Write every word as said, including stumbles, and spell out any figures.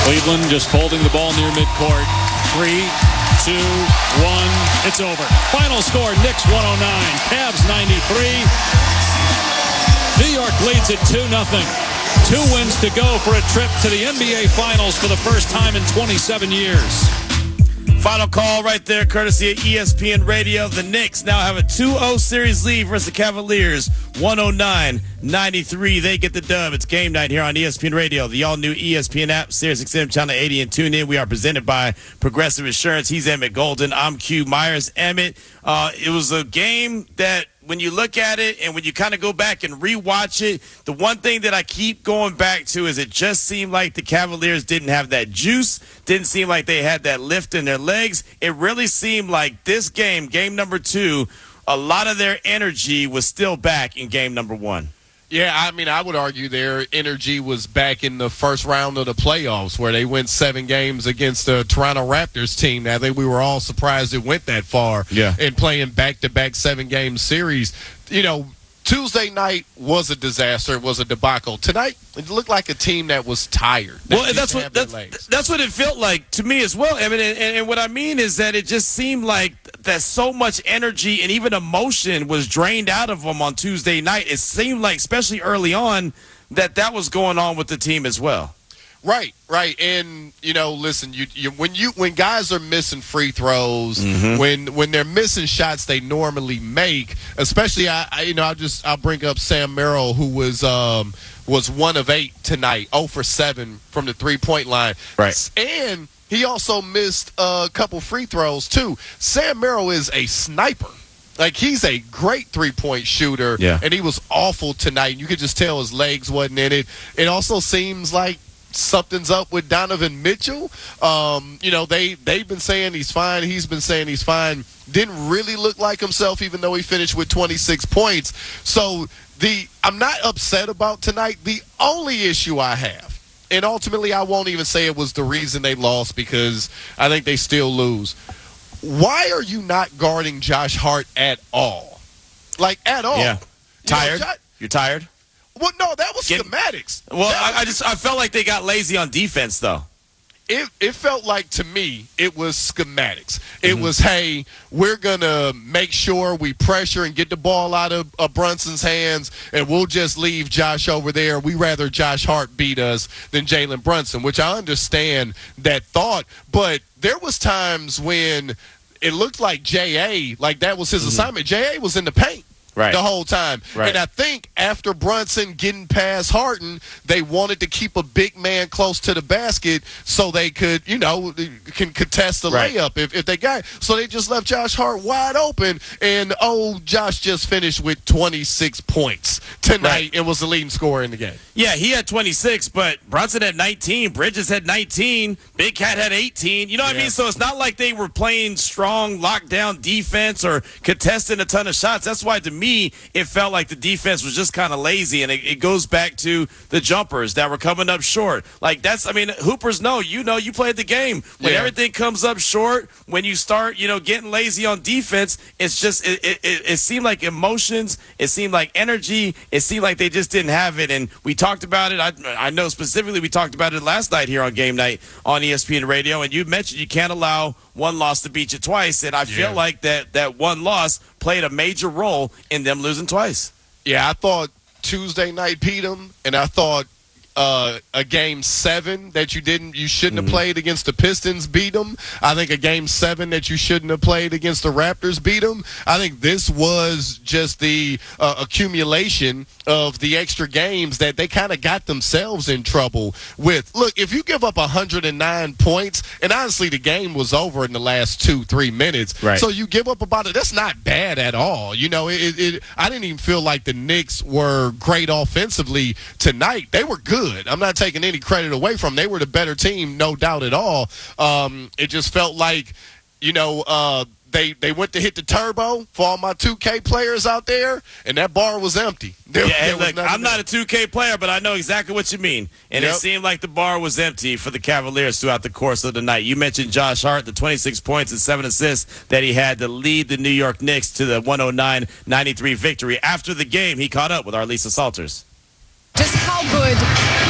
Cleveland just holding the ball near midcourt. Three, two, one. It's over. Final score, Knicks one oh nine, Cavs ninety-three. New York leads it two nothing. Two wins to go for a trip to the N B A Finals for the first time in twenty-seven years. Final call right there, courtesy of E S P N Radio. The Knicks now have a two oh series lead versus the Cavaliers, one oh nine ninety-three. They get the dub. It's game night here on E S P N Radio, the all-new E S P N app, Sirius X M Channel eighty, and tune in. We are presented by Progressive Insurance. He's Emmett Golden. I'm Q Myers. Emmett, uh, it was a game that, when you look at it and when you kind of go back and rewatch it, the one thing that I keep going back to is it just seemed like the Cavaliers didn't have that juice, didn't seem like they had that lift in their legs. It really seemed like this game, game number two, a lot of their energy was still back in game number one. Yeah, I mean, I would argue their energy was back in the first round of the playoffs where they went seven games against the Toronto Raptors team. I think we were all surprised it went that far. Yeah. And playing back-to-back seven-game series. You know, Tuesday night was a disaster. It was a debacle. Tonight, it looked like a team that was tired. That Well, that's what that's, that's what it felt like to me as well. I mean, and, and what I mean is that it just seemed like that so much energy and even emotion was drained out of them on Tuesday night. It seemed like, especially early on, that that was going on with the team as well. Right, right, and you know, listen, you, you when you when guys are missing free throws, Mm-hmm. when when they're missing shots they normally make, especially I, I you know I just I'll bring up Sam Merrill, who was um was one of eight tonight, zero for seven from the three point line, Right. and he also missed a couple free throws too. Sam Merrill is a sniper. Like, he's a great three-point shooter, Yeah. and he was awful tonight. You could just tell his legs wasn't in it. It also seems like something's up with Donovan Mitchell. Um, you know, they, they've been saying he's fine. He's been saying he's fine. Didn't really look like himself, even though he finished with twenty-six points. So the I'm not upset about tonight. The only issue I have, and ultimately I won't even say it was the reason they lost because I think they still lose. Why are you not guarding Josh Hart at all? Like, at all. Yeah. You know, Tired? Jo- You're tired? Well, no, that was Get- schematics. Well, That I, I just I felt like they got lazy on defense, though. It, it felt like, to me, it was schematics. It Mm-hmm. was, hey, we're going to make sure we pressure and get the ball out of, of Brunson's hands, and we'll just leave Josh over there. We rather Josh Hart beat us than Jalen Brunson, which I understand that thought. But there was times when it looked like J A, like that was his Mm-hmm. assignment. J A was in the paint. Right. The whole time. Right. And I think after Brunson getting past Harden, they wanted to keep a big man close to the basket so they could, you know, can contest the Right. layup if, if they got it. So they just left Josh Hart wide open. And, oh, Josh just finished with twenty-six points tonight Right. and was the leading scorer in the game. Yeah, he had twenty-six, but Brunson had nineteen. Bridges had nineteen. Big Cat had eighteen. You know what I Yeah. mean? So it's not like they were playing strong lockdown defense or contesting a ton of shots. That's why, to me, it felt like the defense was just kind of lazy, and it, it goes back to the jumpers that were coming up short. Like, that's, I mean, hoopers know, you know, you played the game. When Yeah. everything comes up short, when you start, you know, getting lazy on defense, it's just, it, it, it, it seemed like emotions, it seemed like energy, it seemed like they just didn't have it. And we talked about it. I, I know specifically we talked about it last night here on Game Night on E S P N Radio, and you mentioned you can't allow one loss to beat you twice, and I feel Yeah. like that that one loss played a major role in them losing twice. Yeah, I thought Tuesday night beat them, and I thought uh, a game seven that you didn't, you shouldn't have played against the Pistons beat them. I think a game seven that you shouldn't have played against the Raptors beat them. I think this was just the uh, accumulation of the extra games that they kind of got themselves in trouble with. Look, if you give up one hundred nine points, and honestly the game was over in the last two, three minutes, Right. so you give up about it, that's not bad at all. You know, it, it, I didn't even feel like the Knicks were great offensively tonight. They were good. I'm not taking any credit away from them. They were the better team, no doubt at all. Um, it just felt like, you know, uh, they they went to hit the turbo for all my two K players out there, and that bar was empty. There, Yeah, there and was look, nothing I'm not there. a two K player, but I know exactly what you mean. And Yep. it seemed like the bar was empty for the Cavaliers throughout the course of the night. You mentioned Josh Hart, the twenty-six points and seven assists that he had to lead the New York Knicks to the one oh nine ninety-three victory. After the game, he caught up with our Lisa Salters. Just how good